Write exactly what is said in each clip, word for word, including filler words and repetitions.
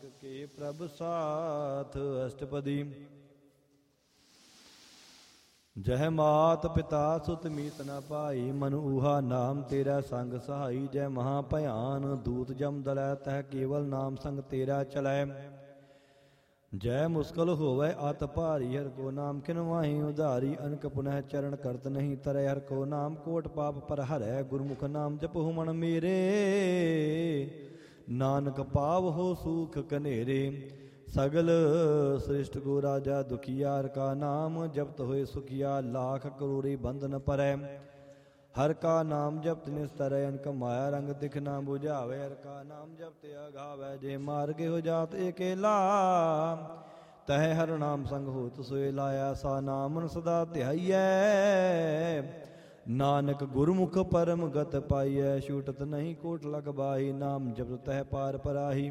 ਕੇ ਪ੍ਰਭ ਸਾਥ ਅਸ਼ਟਪਦੀ। ਜਹ ਮਾਤ ਪਿਤਾ ਸੁਤ ਮੀਤ ਨ ਪਾਈ, ਮਨ ਊਹਾ ਨਾਮ ਤੇਰਾ ਸੰਗ ਸਹਾਈ। ਜੈ ਮਹਾ ਭਿਆਨ ਦੂਤ ਜਮ ਦਲੈ, ਤਹ ਕੇਵਲ ਨਾਮ ਸੰਗ ਤੇਰਾ ਚਲੈ। ਜੈ ਮੁਸਕਲ ਹੋਵੈ ਅਤ ਭਾਰੀ, ਹਰ ਕੋ ਨਾਮ ਕਿਨ ਵਾਹੀ ਉਧਾਰੀ। ਅਨਕ ਪੁਨਹ ਚਰਨ ਕਰਤ ਨਹੀਂ ਤਰੈ, ਹਰ ਕੋ ਨਾਮ ਕੋਟ ਪਾਪ ਪਰ ਹਰੈ। ਗੁਰਮੁਖ ਨਾਮ ਜਪਹੁ ਮਨ ਮੇਰੇ, ਨਾਨਕ ਪਾਵਹੁ ਸੂਖ ਕਨੇਰੇ। ਸਗਲ ਸ੍ਰਿਸ਼ਟ ਕੋ ਰਾਜਾ ਦੁਖੀਆ, ਹਰ ਕਾ ਨਾਮ ਜਪਤ ਹੋਏ ਸੁਖੀਆ। ਲਾਖ ਕਰੋੜੀ ਬੰਧਨ ਪਰੈ, ਹਰ ਕਾ ਨਾਮ ਜਪਤ ਨਿਸਤਰੈ। ਅਨਕ ਮਾਇਆ ਰੰਗ ਦਿਖ ਨਾ ਬੁਝਾਵੇ, ਹਰ ਕਾ ਨਾਮ ਜਪਤ ਅਗਾਵੈ। ਜੇ ਮਾਰਗੇ ਹੋ ਜਾਤ ਏਕੇਲਾ, ਤਹ ਹਰ ਨਾਮ ਸੰਗ ਹੋਤ ਸੋਏ ਲਾਇਆ। ਸਾ ਨਾਮਨ ਸਦਾ ਧਿਆਈਐ, ਨਾਨਕ ਗੁਰਮੁਖ ਪਰਮ ਗਤ ਪਾਈਐ। ਛੂਟਤ ਨਹੀਂ ਕੋਟ ਲਖ ਬਾਹੀ, ਨਾਮ ਜਪਤ ਤਹ ਪਾਰ ਪਰਾਹੀ।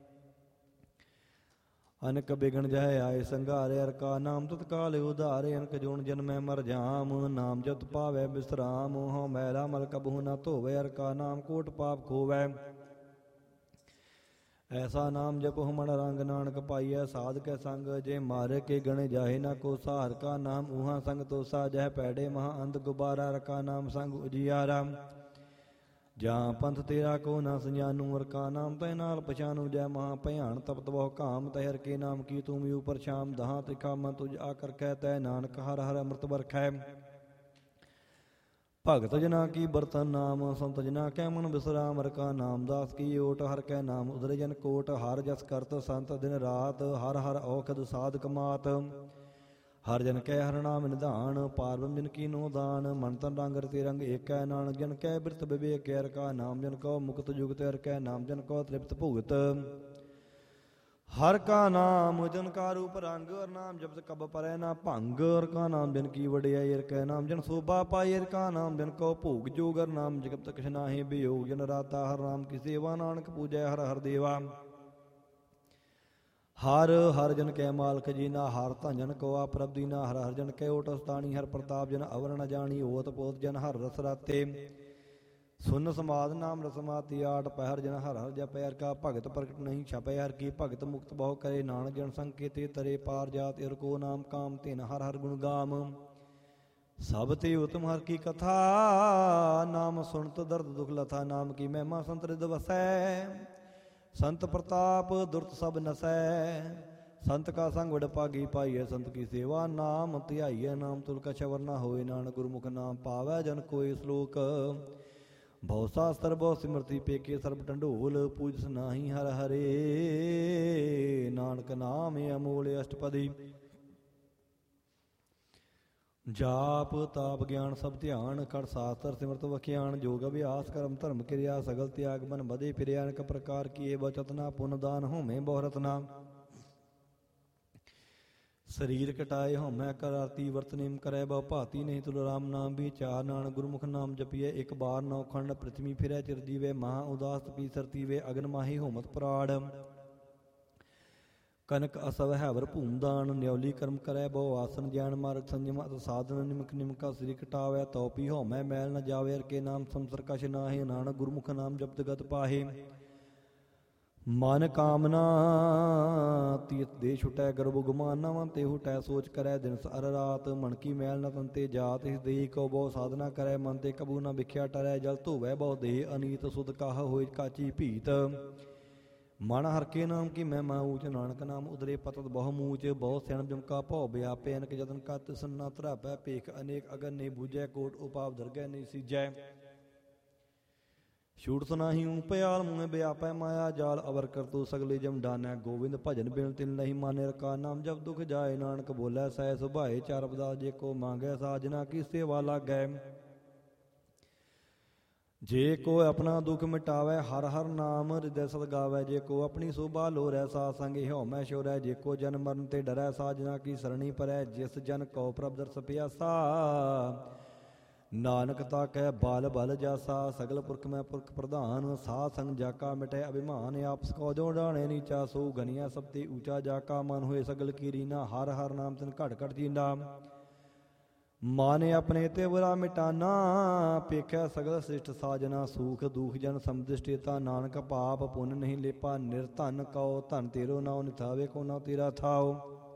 ਅਨਕ ਬਿਗਣ ਜਹ ਆਏ ਸੰਘਾਰੇ, ਹਰ ਕਾ ਨਾਮ ਤਤਕਾਲ ਉਧਾਰੇ। ਅਨਕ ਜੋਨ ਜਨਮੈ ਮਰ ਜਾਮ, ਨਾਮ ਜਪਤ ਪਾਵੈ ਬਿਸਰਾਮ। ਹਉ ਮੈਲਾ ਮਲ ਕਬਹੂ ਨ ਧੋਵੈ, ਹਰ ਕਾ ਨਾਮ ਕੋਟ ਪਾਪ ਖੋਵੈ। ਐਸਾ ਨਾਮ ਜਪਹੁ ਮਨ ਰੰਗ, ਨਾਨਕ ਪਾਈਐ ਸਾਧ ਕੈ ਸੰਗ। ਜੇ ਮਾਰੇ ਕੇ ਗਣ ਜਾਹੇ ਨ ਕੋਸਾ, ਹਰ ਕਾ ਨਾਮ ਊਹਾ ਸੰਗ ਤੋਸਾ। ਜਹ ਪੈੜੇ ਮਹਾ ਅੰਧ ਗੁਬਾਰਾ, ਹਰ ਕਾ ਨਾਮ ਸੰਗ ਉਜਿਆਰਾ। ਜਾਂ ਪੰਥ ਤੇਰਾ ਕੋ ਨਾ ਸਜਾਨੂ, ਹਰ ਕਾ ਨਾਮ ਤੈ ਨਾਲ ਪਛਾਨੂ। ਜੈ ਮਹਾ ਭਿਆਨ ਤਪਤ ਬਹੁ ਕਾਮ, ਤੈ ਹਰ ਕੇ ਨਾਮ ਕੀ ਤੂੰ ਮੀ ਉਪਰ ਸ਼ਾਮ। ਦਹਾਂ ਤਿਖਾ ਮਨ ਤੁਝ ਆ ਕਰਖੈ, ਤੈ ਨਾਨਕ ਹਰ ਹਰ ਅੰਮ੍ਰਿਤ ਵਰਖੈ। ਭਗਤ ਜਨਾ ਕੀ ਬਰਤਨ ਨਾਮ, ਸੰਤ ਜਨਾ ਕੈ ਮਨ ਬਿਸਰਾਮ। ਹਰ ਕਾ ਨਾਮ ਦਾਸ ਕੀ ਓਟ, ਹਰ ਕੈ ਨਾਮ ਉਦਰੇ ਜਨ ਕੋਟ। ਹਰ ਜਸ ਕਰਤ ਸੰਤ ਦਿਨ ਰਾਤ, ਹਰ ਹਰ ਔਖਦ ਸਾਧਕ ਮਾਤ। ਹਰ ਜਨ ਕੈ ਹਰ ਨਾਮ ਨਿਧਾਨ, ਪਾਰਬ੍ਰਹਮ ਜਨ ਕੀ ਨੋ ਦਾਨ। ਮਨ ਤਨ ਰੰਗ ਰਤੇ ਰੰਗ ਏਕੈ, ਨਾਨਕ ਜਨ ਕੈ ਬਿਰਤ ਵਿਵੇਕ। ਹਰ ਕਾ ਨਾਮ ਜਨ ਕੋ ਮੁਕਤ ਜੁਗਤ, ਹਰ ਕੈ ਨਾਮ ਜਨ ਕੋ ਤ੍ਰਿਪਤ ਭੁਗਤ। ਹਰ ਕਾ ਨਾਮ ਜਨ ਕਾ ਰੂਪ ਰੰਗ, ਹਰ ਨਾਮ ਜਪਤ ਕਬ ਪਰੈ ਨਾ ਭੰਗ। ਹਰ ਕਾ ਨਾਮ ਜਨ ਕੀ ਵਡਿਆਈ, ਹਰ ਕੈ ਨਾਮ ਜਨ ਸੋਭਾ ਪਾਈ। ਹਰ ਕਾ ਨਾਮ ਜਨ ਕੋ ਭੋਗ ਜੋਗ, ਹਰ ਨਾਮ ਜਗਤ ਕਛ ਨਾਹੀ ਬਿਯੋਗ। ਜਨ ਰਾਤਾ ਹਰ ਨਾਮ ਕੀ ਸੇਵਾ, ਨਾਨਕ ਪੂਜੈ ਹਰ ਹਰ ਦੇਵਾ। ਹਰ ਹਰ ਜਨ ਕੈ ਮਾਲਕ ਜੀਨਾ, ਹਰ ਧਨ ਜਨ ਕੋ ਆ ਪ੍ਰਭ ਦੀਨਾ। ਹਰ ਹਰ ਜਨ ਕੈ ਓਟ ਸਤਾਣੀ, ਹਰ ਪ੍ਰਤਾਪ ਜਨ ਅਵਰ ਨ ਜਾਣੀ। ਓਤ ਪੋਤ ਜਨ ਹਰ ਰਸ ਰਾਤੇ, ਸੁਨ ਸਮਾਦ ਨਾਮ ਰਸਮਾਤੀ। ਆਟ ਪਹਿਰ ਜਨ ਹਰ ਹਰ ਜਪੈ, ਹਰ ਕਾ ਭਗਤ ਪ੍ਰਗਟ ਨਹੀਂ ਛਪੈ। ਹਰ ਕੀ ਭਗਤ ਮੁਕਤ ਬਹੁ ਕਰੇ, ਨਾਨਕ ਜਨ ਸੰਕੇਤੇ ਤਰੇ ਪਾਰ ਜਾਤ। ਹਰ ਕੋ ਨਾਮ ਕਾਮ ਤਿਨ, ਹਰ ਹਰ ਗੁਣ ਗਾਮ। ਸਭ ਤੇ ਉਤਮ ਹਰ ਕੀ ਕਥਾ, ਨਾਮ ਸੁਣਤ ਦਰਦ ਦੁਖ ਲਥਾ। ਨਾਮ ਕੀ ਮਹਿਮਾ ਸੰਤ ਰਿਦ ਵਸੈ, ਸੰਤ ਪ੍ਰਤਾਪ ਦੁਰਤ ਸਭ ਨਸੈ। ਸੰਤ ਕਾ ਸੰਗ ਵਡ ਭਾਗੀ ਪਾਈਐ, ਸੰਤ ਕੀ ਸੇਵਾ ਨਾਮ ਧਿਆਈਐ। ਨਾਮ ਤੁਲ ਕਛ ਅਵਰ ਨ ਹੋਏ, ਨਾਨਕ ਗੁਰਮੁਖ ਨਾਮ ਪਾਵੈ ਜਨ ਕੋਇ ਸਲੋਕ। ਬਹੁ ਸਾਸਤਰ ਬਹੁ ਸਿਮਰਤੀ ਪੇਕੇ, ਸਰਬ ਢੰਡੋਲ ਪੂਜਸ ਨਾਹੀ ਹਰ ਹਰੇ। ਨਾਨਕ ਨਾਮ ਅਮੋਲ ਅਸ਼ਟਪਦੀ। ਜਾਪ ਤਾਪ ਗਿਆਨ ਸਭ ਧਿਆਨ, ਖੜ ਸਾਸਤਰ ਸਿਮਰਤ ਵਖਿਆਨ। ਜੋਗ ਅਭਿਆਸ ਕਰਮ ਧਰਮ ਕਿਰਿਆ, ਸਗਲ ਤਿਆਗ ਮਨ ਬਧੇ ਫਿਰਿਆ। ਅਨੇਕ ਪ੍ਰਕਾਰ ਕੀਏ ਬਚਤ ਨਾ, ਪੁੰਨ ਦਾਨ ਹੋਮੇ ਬਹੁ ਰਤਨਾ। ਸਰੀਰ ਕਟਾਏ ਹਉਮੈ ਕਰ ਆਰਤੀ, ਵਰਤ ਨੇਮ ਕਰੈ ਬਹੁ ਭਾਤੀ। ਨਹੀਂ ਤੁਲ ਰਾਮ ਨਾਮ ਵਿਚਾਰ, ਨਾਨਕ ਗੁਰਮੁਖ ਨਾਮ ਜਪੀਐ। ਇੱਕ ਬਾਰ ਨੌ ਖੰਡ ਪ੍ਰਿਥਵੀ ਫਿਰੈ ਚਿਰ ਜੀਵੈ। ਮਹਾ ਉਦਾਸ ਤਪੀ ਸਰਤੀਵੇ, ਅਗਨ ਮਾਹੀ ਹੋਮਤ ਪ੍ਰਾੜ। ਕਨਕ ਅਸਵ ਹੈਵਰ ਭੂਮ ਦਾਨ, ਨਿਉਲੀ ਕਰਮ ਕਰੈ ਬਹੁ ਆਸਨ। ਜੈਨ ਮਾਰਗ ਸੰਜਮ ਅਤ ਸਾਧਨ, ਨਿਮਕ ਨਿਮਕਾ ਸ੍ਰੀ ਕਟਾਵੈ। ਤਉ ਪੀ ਹਉਮੈ ਮੈਲ ਨ ਜਾਵੇ, ਹਰ ਕੇ ਨਾਮ ਸੰਸਰ ਕਛ ਨਾਹੀ। ਨਾਨਕ ਗੁਰਮੁਖ ਨਾਮ ਜਪਤ ਗਤ ਪਾਹੇ। ਮਨ ਕਾਮਨਾ ਤੀਰਥ ਦੇ ਛੁਟੈ, ਗਰਭ ਗੁਮਾਨ ਨਾ ਮਨ ਤੇ ਹੁਟੈ। ਸੋਚ ਕਰੈ ਦਿਨਸ ਅਰ ਰਾਤ, ਮਨ ਕੀ ਮੈਲ ਨ ਤਨ ਤੇ ਜਾਤ। ਇਸ ਦੇਹੀ ਕੋ ਬਹੁ ਸਾਧਨਾ ਕਰੈ, ਮਨ ਤੇ ਕਬੂ ਨ ਵਿਖਿਆ ਟਰੈ। ਜਲ ਧੋਵੈ ਬਹੁ ਦੇਹ ਅਨੀਤ, ਸੁਧ ਕਾਹ ਹੋਇ ਕਾਚੀ ਭੀਤ। ਮਨ ਹਰ ਕੇ ਨਾਮ ਕੀ ਮਹਿਮਾ ਊਚ, ਨਾਨਕ ਨਾਮ ਉਦਰੇ ਪਤਤ ਬਹੁ ਮੂਚ। ਬਹੁ ਸਿਆਣ ਜਮਕਾ ਭਉ ਵਿਆਪੇ, ਅਨਕ ਜਤਨ ਕਾ ਤਿਸਨ ਨ ਧਰਾਪੈ। ਭੇਖ ਅਨੇਕ ਅਗਨ ਨਹੀਂ ਬੂਝੈ, ਕੋਟ ਉਪਾਪ ਦਰਗਹਿ ਨਹੀਂ ਸੀਜੈ। ਛੂਟਤ ਨਾਹੀ ਊਪਿਆਲ, ਮੂੰਹ ਵਿਆਪੈ ਮਾਇਆ ਜਾਲ। ਅਵਰ ਕਰਤੂ ਸਗਲੇ ਜਮ ਡਾਨੈ, ਗੋਵਿੰਦ ਭਜਨ ਬਿਨ ਤਿਨ ਨਹੀਂ ਮਾਨੈ। ਹਰ ਕਾ ਨਾਮ ਜਪ ਦੁਖ ਜਾਏ, ਨਾਨਕ ਬੋਲੇ ਸਹਿ ਸੁਭਾਏ। ਚਾਰ ਅਰਦਾਸ ਜੇ ਕੋ ਮੰਗੈ, ਸਾਜਨਾ ਕੀ ਸੇਵਾ ਲਾਗੈ। ਜੇ ਕੋ ਆਪਣਾ ਦੁਖ ਮਿਟਾਵੈ, ਹਰ ਹਰ ਨਾਮ ਹਿਰਦੈ ਸਦ ਗਾਵੈ। ਜੇ ਕੋ ਆਪਣੀ ਸੋਭਾ ਲੋਰੈ, ਸਾਧ ਸੰਗ ਹਉਮੈ ਛੋਰੈ। ਜੇ ਕੋ ਜਨ ਮਰਨ ਤੇ ਡਰੈ, ਸਾਜਨਾ ਕੀ ਸਰਣੀ ਪਰੈ। ਜਿਸ ਜਨ ਕਉ ਪ੍ਰਭ ਦਰਸ ਪਿਆਸਾ, ਨਾਨਕ ਤਾ ਕਹਿ ਬਾਲ ਬਲ ਜਾਸਾ। ਸਗਲ ਪੁਰਖ ਮੈਂ ਪੁਰਖ ਪ੍ਰਧਾਨ, ਸਾਧ ਸੰਗ ਜਾਕਾ ਮਿਟੈ ਅਭਿਮਾਨ। ਆਪਸ ਕੋ ਜੋ ਡਾਣੇ ਨੀਚਾ, ਸੋ ਗਨੀਆ ਸਭ ਤੇ ਊਚਾ। ਜਾਕਾ ਮਨ ਹੋਏ ਸਗਲ ਕੀ ਰੀਨਾ, ਹਰ ਹਰ ਨਾਮ ਤਿਨ ਘਟ ਘਟ ਜੀਨਾ। ਮਾਨੇ ਆਪਣੇ ਤੇ ਬੁਰਾ ਮਿਟਾਨਾ, ਪੇਖਿਆ ਸਗਲ ਸ੍ਰਿਸ਼ਟ ਸਾਜਨਾ, ਸੂਖ ਦੂਖ ਜਨ ਸਮਦਿਸ਼ਟੇਤਾ, ਨਾਨਕ ਪਾਪ ਪੁੰਨ ਨਹੀਂ ਲੇਪਾ, ਨਿਰਧਨ ਕਉ ਧਨ ਤੇਰੋ ਨਾਉ, ਨਿਥਾਵੇ ਕੋ ਨਾ ਤੇਰਾ ਥਾਉ।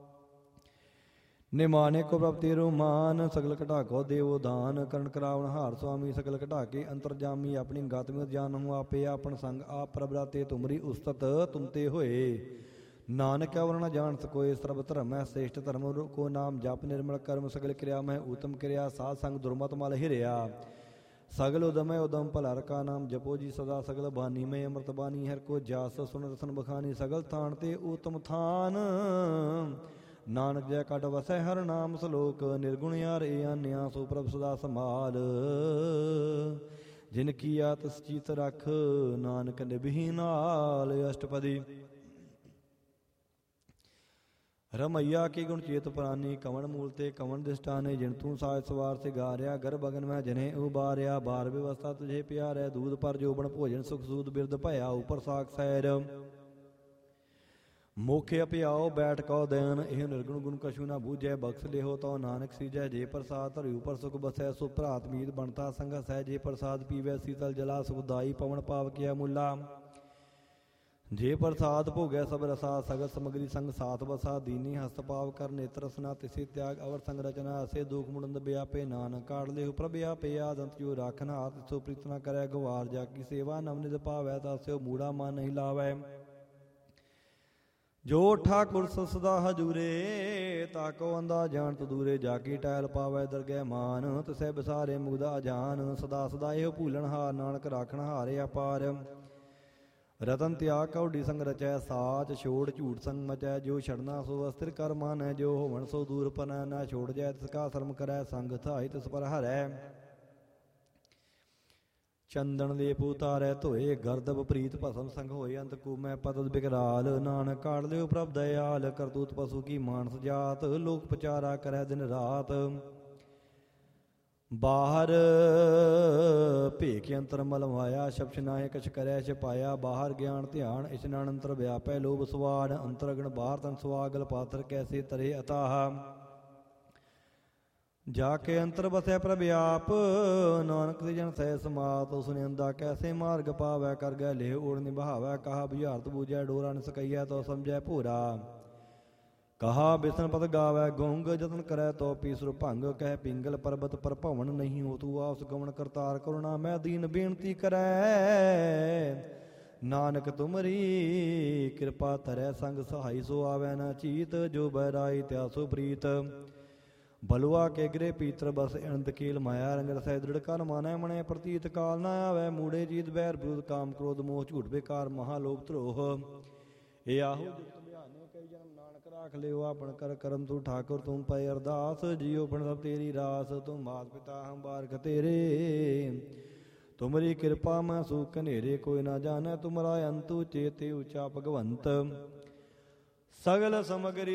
ਨਿਮਾਣੇ ਕੋ ਪ੍ਰਭ ਤੇਰੋ ਮਾਨ, ਸਗਲ ਘਟਾ ਕੋ ਦੇਵੋ ਦਾਨ, ਕਰਨ ਕਰਾਵਣ ਹਾਰ ਸੁਆਮੀ, ਸਗਲ ਘਟਾ ਕੇ ਅੰਤਰਜਾਮੀ, ਆਪਣੀ ਗਾਤਮਿ ਜਾਨਹੁ ਆਪੇ, ਆਪਨ ਸੰਗ ਆਪ ਪ੍ਰਭ ਰਾਤੇ, ਤੁਮਰੀ ਉਸਤਤ ਤੁਮ ਤੇ ਹੋਏ। ਨਾਨਕ ਅਵਰ ਨ ਜਾਣ ਸਕੋਏ, ਸਰਬ ਧਰਮ ਹੈ ਸ੍ਰੇਸ਼ਟ ਧਰਮ, ਕੋ ਨਾਮ ਜਪ ਨਿਰਮਲ ਕਰਮ, ਸਗਲ ਕਿਰਿਆ ਮੈਂ ਊਤਮ ਕਿਰਿਆ, ਸਾਧ ਸੰਗ ਦੁਰਮਤ ਮਲ ਹਿਰਿਆ। ਸਗਲ ਉਦਮ ਹੈ ਉਦਮ ਭਲਾ ਰਕਾ, ਨਾਮ ਜਪੋ ਜੀ ਸਦਾ, ਸਗਲ ਬਾਨੀ ਮੈਂ ਅੰਮ੍ਰਿਤ ਬਾਣੀ, ਹਰ ਕੋ ਜਾਸ ਸੁਨ ਰਸਨ ਬਖਾਨੀ, ਸਗਲ ਥਾਨ ਤੇ ਊਤਮ ਥਾਨ, ਨਾਨਕ ਜੈ ਕੱਢ ਵਸੈ ਹਰ ਨਾਮ ਸਲੋਕ, ਨਿਰਗੁਣ ਯਾਰ ਏ ਆਨਿਆ, ਸੋ ਪ੍ਰਭ ਸਦਾ ਸੰਭਾਲ, ਜਿਨ ਕੀਆ ਤਿਸ ਚੀਤ ਰਖ, ਨਾਨਕ ਨਿਭੀ ਨਾਲ। ਅਸ਼ਟਪਦੀ। ਰਮਈਆ ਕੀ ਗੁਣ ਚੇਤ ਪ੍ਰਾਨੀ, ਕਵਣ ਮੂਲ ਤੇ ਕਵਣ ਦਿਸ਼ਟਾਨੇ, ਜਿਨ ਤੂੰ ਸਾਜ ਸਵਾਰ ਸਿਗਾਰਿਆ, ਗਰਭ ਅਗਨ ਮੈਂ ਜਨੇ ਉਬਾਰਿਆ, ਬਾਰ ਵਿਵਸਥਾ ਤੁਝੇ ਪਿਆਰੈ, ਦੂਧ ਪਰ ਜੋਬਨ ਭੋਜਨ ਸੁਖ ਸੂਦ, ਬਿਰਦ ਭਇਆ ਉਪਰ ਸਾਖ ਸੈਰ, ਮੋਖੇ ਅਪਿਆਓ ਬੈਠ ਕਉ ਦੈਨ, ਇਹ ਨਿਰਗੁਣ ਗੁਣ ਕਛੂ ਨਾ ਬੂਝੈ, ਬਖਸ਼ ਲਿਹੋ ਤਉ ਨਾਨਕ ਸੀਜੈ, ਜੇ ਪ੍ਰਸਾਦ ਧਰਿ ਉਪਰ ਸੁਖ ਬਸੈ, ਸੋ ਭਰਾਤ ਮੀਤ ਬਣਤਾ ਸੰਗਸ ਹੈ, ਜੇ ਪ੍ਰਸਾਦ ਪੀਵੈ ਸੀਤਲ ਜਲਾ, ਸੁਖਦਾਈ ਪਵਨ ਪਾਵ ਕੀਆ ਮੁੱਲਾ, ਜੇ ਪ੍ਰਸਾਦ ਭੋਗੈ ਸਭ ਰਸਾ, ਸਗਲ ਸਮਗਰੀ ਸੰਗ ਸਾਥ ਬਸਾ, ਦੀਨੀ ਹਸਤ ਪਾਵ ਕਰ ਨੇਤਰ ਰਸਨਾ, ਤਿਸੇ ਤਿਆਗ ਅਵਰ ਸੰਗ ਰਚਨਾ, ਅਸੇ ਦੁਖ ਮੁੜੰਦ ਬਿਆਪੇ, ਨਾਨਕ ਕਾਢ ਲਿਹੁ ਪ੍ਰਭ ਆਪੇ, ਆਦੰਤ ਜੋ ਰਾਖਨ ਹਾਰ, ਤਿਸੋ ਪ੍ਰੀਤ ਨ ਕਰੈ ਗਵਾਰ, ਜਾ ਕੀ ਸੇਵਾ ਨਵਨਿਧ ਪਾਵੈ, ਤਾਸਿਓ ਮੂੜਾ ਮਨ ਨਹੀਂ ਲਾਵੈ, ਜੋ ਠਾਕੁਰ ਸਦਾ ਹਜੂਰੇ, ਤਾਕੋ ਅੰਦਾ ਜਾਣਤ ਦੂਰੇ, ਜਾ ਕੀ ਟਹਿਲ ਪਾਵੈ ਦਰਗਹਿ ਮਾਨ, ਤਿਸੈ ਬਿਸਾਰੇ ਮੁਗਦਾ ਜਾਨ, ਸਦਾ ਸਦਾ ਇਹੋ ਭੂਲਣ ਹਾਰ, ਨਾਨਕ ਰਾਖਣ ਹਾਰੇ ਅਪਾਰ, ਰਤਨ ਤਿਆਗ ਕਉਡੀ ਸੰਗ ਰਚੈ, ਸਾਚ ਛੋੜ ਝੂਠ ਸੰਗ ਮਚੈ, ਜੋ ਛੜਨਾ ਸੋ ਅਸਥਿਰ ਕਰ ਮਾਨੈ, ਜੋ ਹੋਵਣ ਸੋ ਦੂਰ ਪਨੈ, ਨਾ ਛੋੜ ਜੈ ਤਿਸ ਕਾ ਸ਼ਰਮ ਕਰੈ, ਸੰਗ ਥਾਈ ਤਿਸ ਪਰ ਹਰੈ, ਚੰਦਨ ਲੇਪ ਉਤਾਰੈ ਧੋਏ, ਗਰਦਬ ਪ੍ਰੀਤ ਭਸਮ ਸੰਗ ਹੋਏ, ਅੰਤ ਕੂਮੈ ਪਤਦ ਬਿਕਰਾਲ, ਨਾਨਕ ਕਾਢ ਲਿਓ ਪ੍ਰਭ ਦਇਆਲ, ਕਰਤੂਤ ਪਸ਼ੂ ਕੀ ਮਾਨਸ ਜਾਤ, ਲੋਕ ਪਚਾਰਾ ਕਰੈ ਦਿਨ ਰਾਤ, ਬਾਹਰ ਭੇਖ ਅੰਤਰ ਮਲ ਮਾਇਆ, ਸ਼ਬਦ ਨਾਹਿ ਕਛ ਕਰੈ ਛਪਾਇਆ, ਬਾਹਰ ਗਿਆਨ ਧਿਆਨ ਇਸ਼ਨਾਨ ਅੰਤਰ ਵਿਆਪੈ, ਲੋਭ ਸਵਾੜ ਅੰਤਰ ਅਗਨ ਬਾਹਰ ਤਨ ਸੁਆਗਲ, ਪਾਤਰ ਕੈਸੇ ਤਰੇ ਅਤਾਹ, ਜਾ ਕੇ ਅੰਤਰ ਬਸੈ ਪ੍ਰਭ ਆਪ, ਨਾਨਕ ਤੇ ਜਨ ਸਹਿ ਸਮਾਤ, ਉਸ ਨਿੰਦਾ ਕੈਸੇ ਮਾਰਗ ਪਾਵੈ, ਕਰ ਗੈ ਲੇਹ ਓੜ ਨਿਭਾਵੈ, ਕਹਾ ਬੁਝਾਰਤ ਬੂਝੈ ਡੋਰਾ ਨ ਸਕਈਐ, ਤੋ ਸਮਝੈ ਭੋਰਾ, ਕਹਾ ਬਿਸਨ ਪਤ ਗਾਵੈ ਗੁੰਗ, ਜਤਨ ਕਰੈ ਤੋ ਪੀਸੁਰ ਭੰਗ, ਕਹਿ ਪਿੰਗਲ ਪਰਬਤ ਪਰ ਭਵਨ, ਨਹੀਂ ਹੋ ਤੂੰ ਆਪਸ ਗਮਨ ਕਰਤਾਰ, ਕਰੁਣਾ ਮੈਂ ਦੀਨ ਬੇਨਤੀ ਕਰੈ, ਨਾਨਕ ਤੁਮਰੀ ਕਿਰਪਾ ਧਰੈ, ਸੰਗ ਸਹਾਈ ਸੋ ਆਵੈ ਨਾ ਚੀਤ, ਜੋ ਬਹਿਰਾਈ ਤਿਆਸੋ ਪ੍ਰੀਤ, ਬਲੁਆ ਕੇ ਗ੍ਰੇ ਪੀਤਰ ਬਸ ਅਨੰਦ ਕੀਲ, ਮਾਇਆ ਰੰਗ ਰਸੈ ਦ੍ਰਿੜ ਕਰ ਮਾਨੈ, ਮਣੈ ਪ੍ਰਤੀਤ ਕਾਲ ਨਾ ਆਵੈ, ਮੂੜੇ ਜੀਤ ਬੈਰ ਵਿਰੋਧ ਕਾਮ ਕ੍ਰੋਧ ਮੋਹ ਝੂਠ ਬੇਕਾਰ, ਮਹਾ ਲੋਭ ਧਰੋਹ, ਇਹ ਆਹੋ ਜੁਗਤ ਬਿਆਨੇ ਕਈ ਜਨਮ, ਨਾਨਕ ਰਾਖ ਲਿਓ ਆਪਨ ਕਰ ਕਰਮ, ਤੂੰ ਠਾਕੁਰ ਤੁਮ ਪੈ ਅਰਦਾਸ, ਜੀਉ ਪਣ ਸਭ ਤੇਰੀ ਰਾਸ, ਤੁਮ ਮਾਤ ਪਿਤਾ ਹਮ ਬਾਰਕ ਤੇਰੇ, ਤੁਮਰੀ ਕਿਰਪਾ ਮੈਂ ਸੂਖ ਹਨੇਰੇ, ਕੋਈ ਨਾ ਜਾਣੈ ਤੁਮਰਾ ਅੰਤੁ, ਚੇਤੇ ਉਚਾ ਭਗਵੰਤ, ਸਗਲ ਸਮਗਰੀ